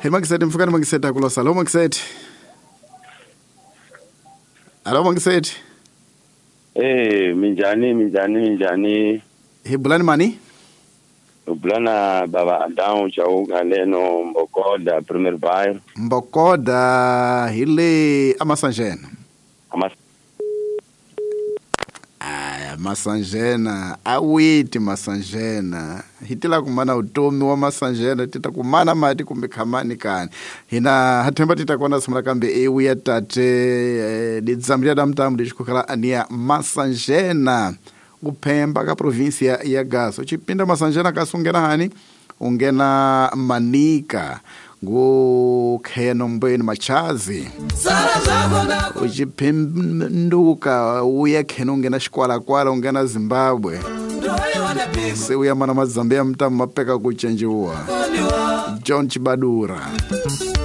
Mangisete mfukani Mangisete akulosa. Hello Mangisete. Hello Mangisete. Minjani. Bulani mani? Bulana baba Adam chauka leno Mbokoda premier bairro. Mbokoda hile amasanjena. Masanjena awiti masanjena hitila kumana utomi wa masanjena tita kumana mati kumbikamani kani hina hatemba tita kuona samula kambe ewe ya tate dizambria damtamu dishukukala ania masanjena upemba ka provinsia ya Gaso chipinda masanjena kasungena hani ungena manika ngukheno mbweni machazi uchipinduka uya kheno ungena xikwalakwala ungena Zimbabwe se uya mana mazambia mtamu mapeka kuchenjiwa John Chibadura.